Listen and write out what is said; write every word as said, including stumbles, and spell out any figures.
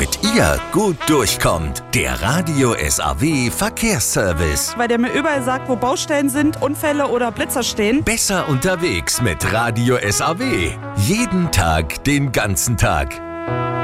damit ihr gut durchkommt. Der Radio S A W Verkehrsservice. Weil der mir überall sagt, wo Baustellen sind, Unfälle oder Blitzer stehen. Besser unterwegs mit Radio S A W. Jeden Tag, den ganzen Tag.